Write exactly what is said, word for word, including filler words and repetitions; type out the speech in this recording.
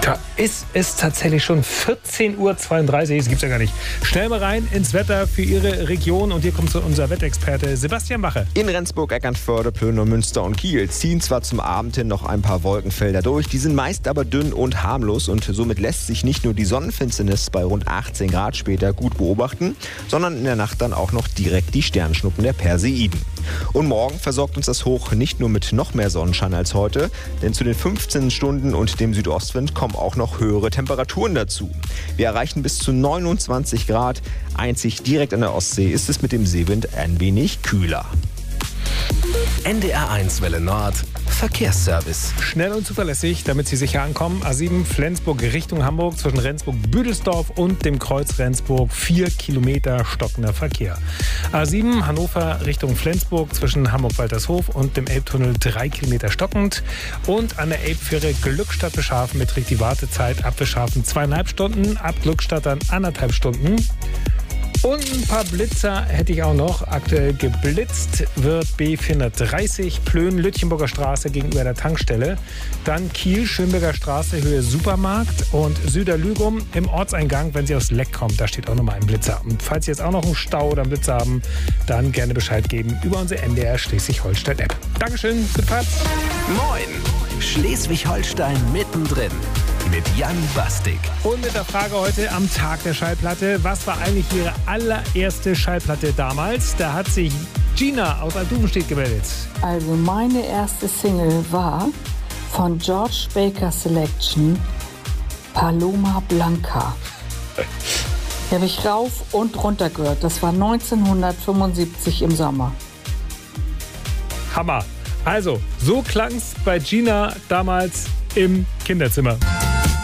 Da ist es tatsächlich schon vierzehn Uhr zweiunddreißig, das gibt's ja gar nicht. Schnell mal rein ins Wetter für Ihre Region und hier kommt so unser Wettexperte Sebastian Bache. In Rendsburg, Eckernförde, Plön, Münster und Kiel ziehen zwar zum Abend hin noch ein paar Wolkenfelder durch, die sind meist aber dünn und harmlos und somit lässt sich nicht nur die Sonnenfinsternis bei rund achtzehn Grad später gut beobachten, sondern in der Nacht dann auch noch direkt die Sternschnuppen der Perseiden. Und morgen versorgt uns das Hoch nicht nur mit noch mehr Sonnenschein als heute, denn zu den fünfzehn Stunden und dem Südostwind kommen auch noch höhere Temperaturen dazu. Wir erreichen bis zu neunundzwanzig Grad. Einzig direkt an der Ostsee ist es mit dem Seewind ein wenig kühler. N D R eins Welle Nord Verkehrsservice. Schnell und zuverlässig, damit Sie sicher ankommen. A sieben Flensburg Richtung Hamburg zwischen Rendsburg-Büdelsdorf und dem Kreuz Rendsburg. Vier Kilometer stockender Verkehr. A sieben Hannover Richtung Flensburg zwischen Hamburg-Waltershof und dem Elbtunnel. Drei Kilometer stockend. Und an der Elbfähre Glückstadt-Beschafen beträgt die Wartezeit ab Beschafen zweieinhalb Stunden, ab Glückstadt dann anderthalb Stunden. Und ein paar Blitzer hätte ich auch noch. Aktuell geblitzt wird B vierhundertdreißig Plön, Lütchenburger Straße gegenüber der Tankstelle. Dann Kiel, Schönberger Straße, Höhe Supermarkt. Und Süderlügum im Ortseingang, wenn Sie aus Leck kommen. Da steht auch nochmal ein Blitzer. Und falls Sie jetzt auch noch einen Stau oder einen Blitzer haben, dann gerne Bescheid geben über unsere N D R Schleswig-Holstein-App. Dankeschön, gute Fahrt. Moin, Schleswig-Holstein mittendrin. Mit Jan Bastik. Und mit der Frage heute am Tag der Schallplatte. Was war eigentlich Ihre allererste Schallplatte damals? Da hat sich Gina aus Altduvenstedt gemeldet. Also meine erste Single war von George Baker Selection, Paloma Blanca. Die habe ich rauf und runter gehört. Das war neunzehnhundertfünfundsiebzig im Sommer. Hammer. Also, so klang's bei Gina damals im Kinderzimmer.